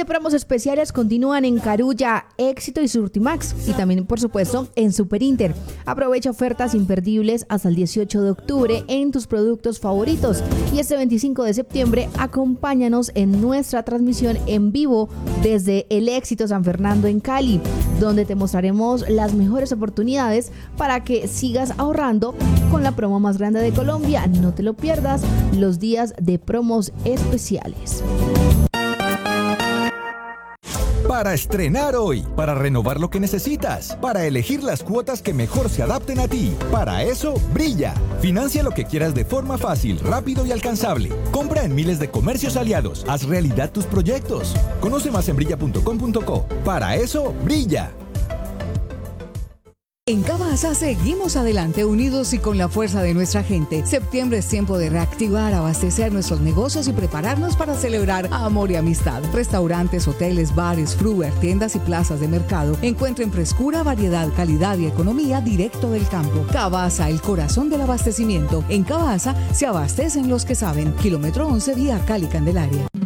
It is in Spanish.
de promos especiales continúan en Carulla, Éxito y Surtimax y también, por supuesto, en Superinter. Aprovecha ofertas imperdibles hasta el 18 de octubre en tus productos favoritos y este 25 de septiembre acompáñanos en nuestra transmisión en vivo desde el Éxito San Fernando en Cali, donde te mostraremos las mejores oportunidades para que sigas ahorrando con la promo más grande de Colombia. No te lo pierdas, los días de promos especiales. Para estrenar hoy, para renovar lo que necesitas, para elegir las cuotas que mejor se adapten a ti. Para eso, Brilla. Financia lo que quieras de forma fácil, rápido y alcanzable. Compra en miles de comercios aliados. Haz realidad tus proyectos. Conoce más en brilla.com.co. Para eso, Brilla. En Cavasa seguimos adelante, unidos y con la fuerza de nuestra gente. Septiembre es tiempo de reactivar, abastecer nuestros negocios y prepararnos para celebrar amor y amistad. Restaurantes, hoteles, bares, fruver, tiendas y plazas de mercado. Encuentren frescura, variedad, calidad y economía directo del campo. Cavasa, el corazón del abastecimiento. En Cavasa se abastecen los que saben. Kilómetro 11, vía Cali, Candelaria.